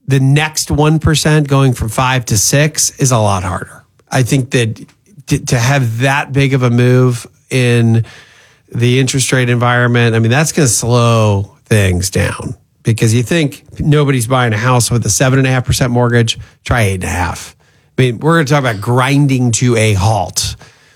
the next 1% going from 5 to 6 is a lot harder. I think that to have that big of a move in the interest rate environment, I mean, that's going to slow things down because you think nobody's buying a house with a 7.5% mortgage, try 8.5%. I mean, we're going to talk about grinding to a halt.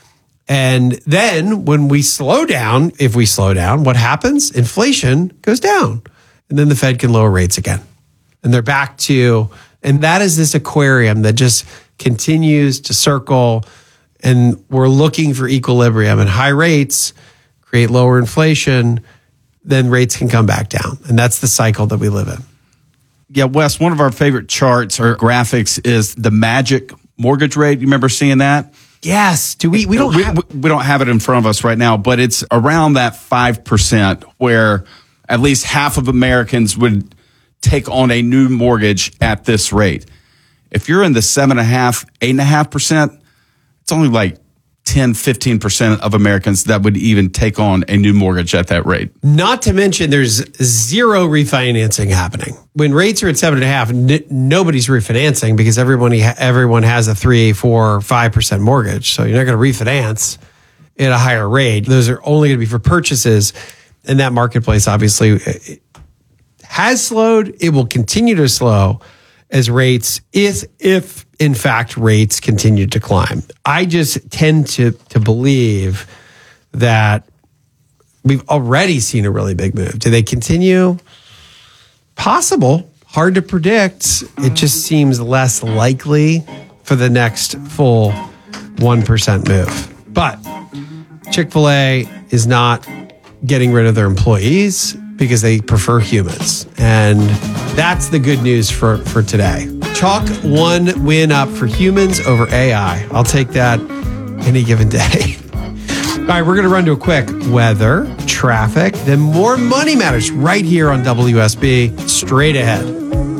And then when we slow down, if we slow down, what happens? Inflation goes down. And then the Fed can lower rates again. And they're back to, and that is this aquarium that just continues to circle. And we're looking for equilibrium. And high rates create lower inflation, then rates can come back down. And that's the cycle that we live in. Yeah, Wes, one of our favorite charts or graphics is the magic mortgage rate. You remember seeing that? Yes. We don't have it in front of us right now, but it's around that 5% where at least half of Americans would take on a new mortgage at this rate. If you're in the 7.5%, 8.5%, it's only like 10, 15% of Americans that would even take on a new mortgage at that rate. Not to mention there's zero refinancing happening. When rates are at 7.5%, nobody's refinancing because everyone has a 3, 4, 5% mortgage. So you're not going to refinance at a higher rate. Those are only going to be for purchases. And that marketplace obviously has slowed. It will continue to slow as rates, if in fact rates continue to climb. I just tend to believe that we've already seen a really big move. Do they continue? Possible. Hard to predict. It just seems less likely for the next full 1% move. But Chick-fil-A is not getting rid of their employees because they prefer humans. And that's the good news for today. Chalk one win up for humans over AI. I'll take that any given day. All right, we're going to run to a quick weather, traffic, then more Money Matters right here on WSB. Straight ahead.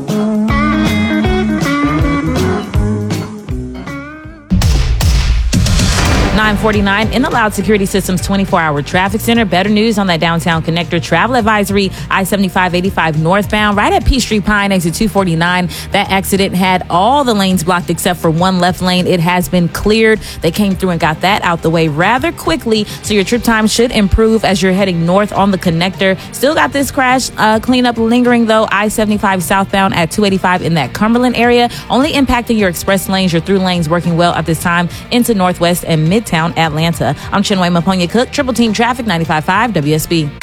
9:49 in the Loud Security Systems 24-hour traffic center. Better news on that downtown connector travel advisory, I-75-85 northbound, right at Peachtree Pine, exit 249. That accident had all the lanes blocked except for one left lane. It has been cleared. They came through and got that out the way rather quickly, so your trip time should improve as you're heading north on the connector. Still got this crash cleanup lingering, though. I-75 southbound at 285 in that Cumberland area, only impacting your express lanes. Your through lanes working well at this time into Northwest and Midtown Atlanta. I'm Chinwe Maponya-Cook, Triple Team Traffic, 95.5 WSB.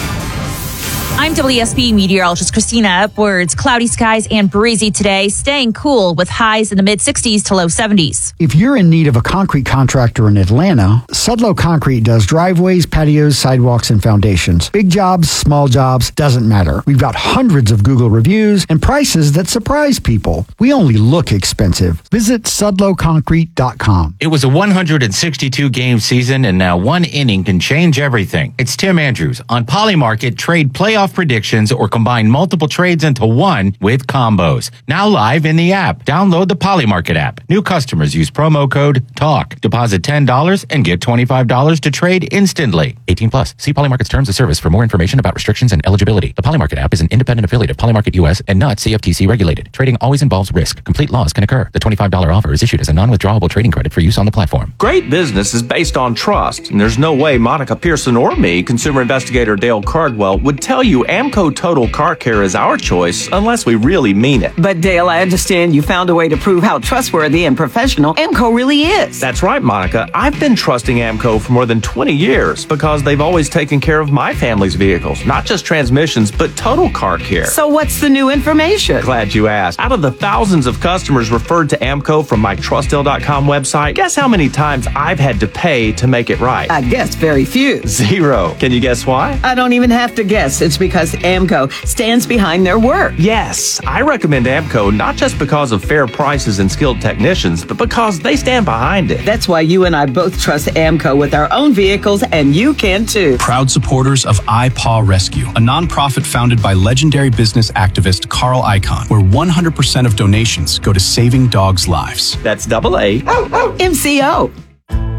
I'm WSB meteorologist Christina Upwards. Cloudy skies and breezy today, staying cool with highs in the mid-60s to low 70s. If you're in need of a concrete contractor in Atlanta, Sudlow Concrete does driveways, patios, sidewalks, and foundations. Big jobs, small jobs, doesn't matter. We've got hundreds of Google reviews and prices that surprise people. We only look expensive. Visit sudlowconcrete.com. It was a 162-game season, and now one inning can change everything. It's Tim Andrews on Polymarket Trade Playoff Predictions, or combine multiple trades into one with combos. Now live in the app. Download the Polymarket app. New customers use promo code TALK. Deposit $10 and get $25 to trade instantly. 18 plus. See Polymarket's terms of service for more information about restrictions and eligibility. The Polymarket app is an independent affiliate of Polymarket US and not CFTC regulated. Trading always involves risk. Complete loss can occur. The $25 offer is issued as a non-withdrawable trading credit for use on the platform. Great business is based on trust, and there's no way Monica Pearson or me, consumer investigator Dale Cardwell, would tell you Amco Total Car Care is our choice unless we really mean it. But Dale, I understand you found a way to prove how trustworthy and professional Amco really is. That's right, Monica. I've been trusting Amco for more than 20 years because they've always taken care of my family's vehicles, not just transmissions, but total car care. So what's the new information? Glad you asked. Out of the thousands of customers referred to Amco from my TrustDale.com website, guess how many times I've had to pay to make it right? I guess very few. 0. Can you guess why? I don't even have to guess. It's because Amco stands behind their work. Yes, I recommend Amco not just because of fair prices and skilled technicians, but because they stand behind it. That's why you and I both trust Amco with our own vehicles, and you can too. Proud supporters of iPaw Rescue, a nonprofit founded by legendary business activist Carl Icahn, where 100% of donations go to saving dogs' lives. That's AA. MCO.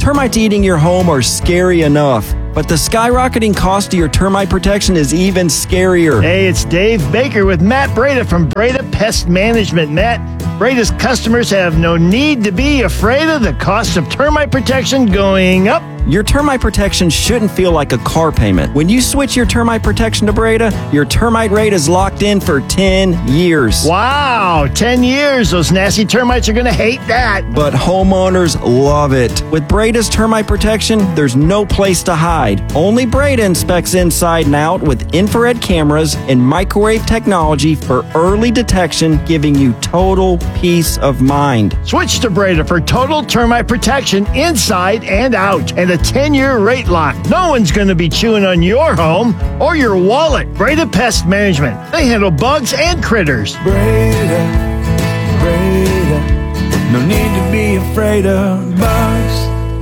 Termites eating your home are scary enough, but the skyrocketing cost of your termite protection is even scarier. Hey, it's Dave Baker with Matt Breda from Breda Pest Management. Matt, Breda's customers have no need to be afraid of the cost of termite protection going up. Your termite protection shouldn't feel like a car payment. When you switch your termite protection to Breda, your termite rate is locked in for 10 years. Wow, 10 years. Those nasty termites are going to hate that. But homeowners love it. With Breda's termite protection, there's no place to hide. Only Breda inspects inside and out with infrared cameras and microwave technology for early detection, giving you total peace of mind. Switch to Breda for total termite protection inside and out, and a 10-year rate lock. No one's going to be chewing on your home or your wallet. Breda Pest Management. They handle bugs and critters. Breda, no need to be afraid of bugs.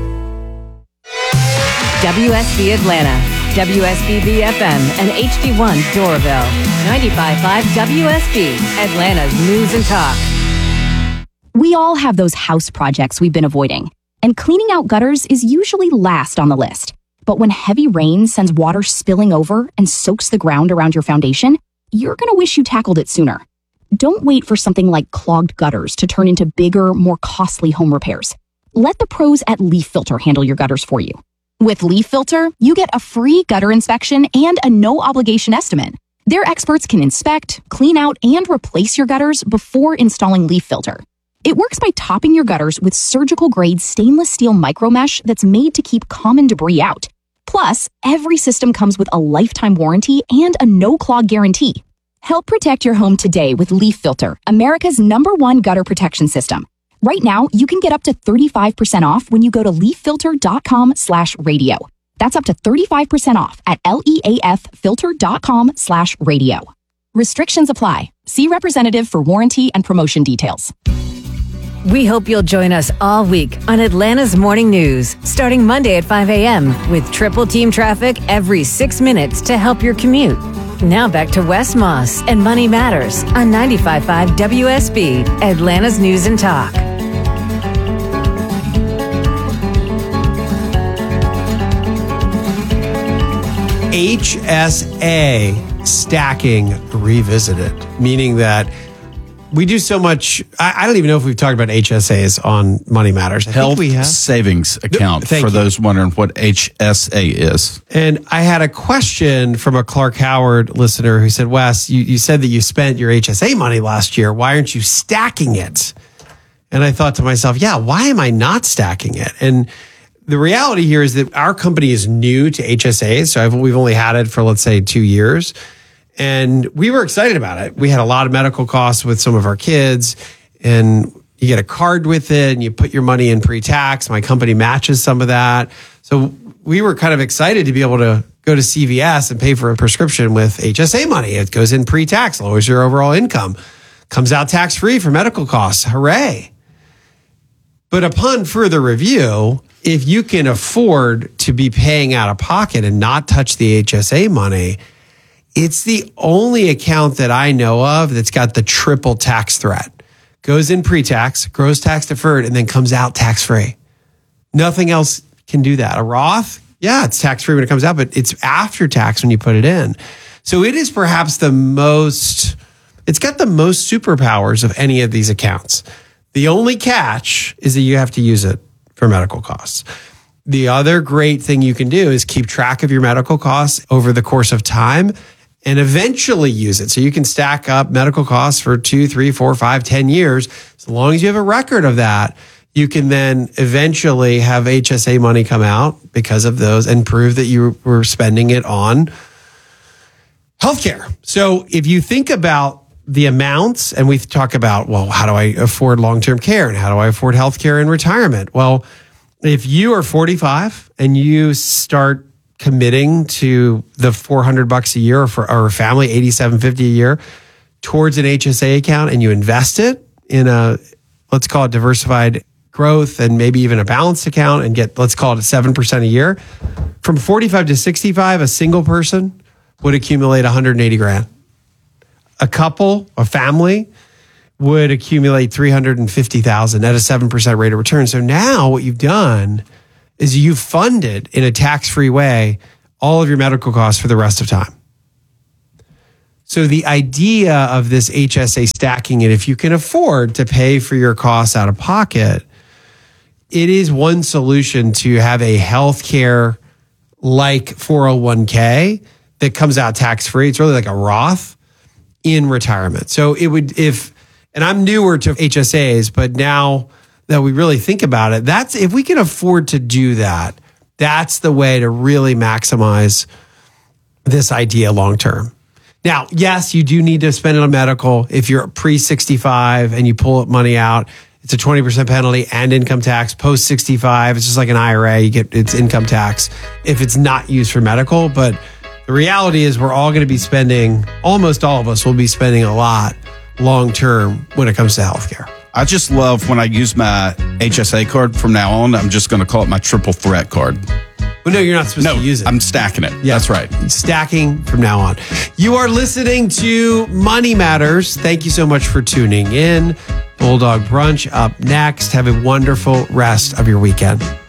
WSB Atlanta, WSBB FM, and HD1 Doraville. 95.5 WSB, Atlanta's News and Talk. We all have those house projects we've been avoiding, and cleaning out gutters is usually last on the list. But when heavy rain sends water spilling over and soaks the ground around your foundation, you're going to wish you tackled it sooner. Don't wait for something like clogged gutters to turn into bigger, more costly home repairs. Let the pros at Leaf Filter handle your gutters for you. With Leaf Filter, you get a free gutter inspection and a no-obligation estimate. Their experts can inspect, clean out, and replace your gutters before installing Leaf Filter. It works by topping your gutters with surgical-grade stainless steel micromesh that's made to keep common debris out. Plus, every system comes with a lifetime warranty and a no-clog guarantee. Help protect your home today with Leaf Filter, America's #1 gutter protection system. Right now, you can get up to 35% off when you go to leaffilter.com/radio. That's up to 35% off at leaffilter.com/radio. Restrictions apply. See representative for warranty and promotion details. We hope you'll join us all week on Atlanta's Morning News, starting Monday at 5 a.m. with triple team traffic every 6 minutes to help your commute. Now back to Wes Moss and Money Matters on 95.5 WSB, Atlanta's News and Talk. HSA stacking revisited, meaning that we do so much. I don't even know if we've talked about HSAs on Money Matters. I think we have. Savings account for those wondering what HSA is. And I had a question from a Clark Howard listener who said, Wes, you said that you spent your HSA money last year. Why aren't you stacking it? And I thought to myself, yeah, why am I not stacking it? And the reality here is that our company is new to HSAs. So we've only had it for, let's say, 2 years. And we were excited about it. We had a lot of medical costs with some of our kids, and you get a card with it and you put your money in pre-tax. My company matches some of that. So we were kind of excited to be able to go to CVS and pay for a prescription with HSA money. It goes in pre-tax, lowers your overall income, comes out tax-free for medical costs. Hooray. But upon further review, if you can afford to be paying out of pocket and not touch the HSA money, it's the only account that I know of that's got the triple tax threat. Goes in pre-tax, grows tax deferred, and then comes out tax-free. Nothing else can do that. A Roth, yeah, it's tax-free when it comes out, but it's after tax when you put it in. So it is perhaps it's got the most superpowers of any of these accounts. The only catch is that you have to use it for medical costs. The other great thing you can do is keep track of your medical costs over the course of time and eventually use it. So you can stack up medical costs for 2, 3, 4, 5, 10 years. As long as you have a record of that, you can then eventually have HSA money come out because of those and prove that you were spending it on healthcare. So if you think about the amounts, and we talk about, well, how do I afford long-term care and how do I afford healthcare in retirement? Well, if you are 45 and you start committing to the $400 a year or a family, $87.50 a year towards an HSA account, and you invest it in a, let's call it diversified growth and maybe even a balanced account and get, let's call it 7% a year, from 45 to 65, a single person would accumulate 180 grand. A couple, a family would accumulate 350,000 at a 7% rate of return. So now what you've done is you funded in a tax-free way all of your medical costs for the rest of time. So the idea of this HSA stacking it, if you can afford to pay for your costs out of pocket, it is one solution to have a healthcare like 401k that comes out tax-free. It's really like a Roth in retirement. So it would, and I'm newer to HSAs, but now that we really think about it, that's, if we can afford to do that, that's the way to really maximize this idea long term. Now, yes, you do need to spend it on medical. If you're pre-65 and you pull money out, it's a 20% penalty and income tax. Post-65, it's just like an IRA. It's income tax if it's not used for medical. But the reality is we're all going to be spending, almost all of us will be spending a lot long term when it comes to healthcare. I just love when I use my HSA card from now on, I'm just going to call it my triple threat card. Well, no, you're not supposed to use it. I'm stacking it. Yeah. That's right. Stacking from now on. You are listening to Money Matters. Thank you so much for tuning in. Bulldog Brunch up next. Have a wonderful rest of your weekend.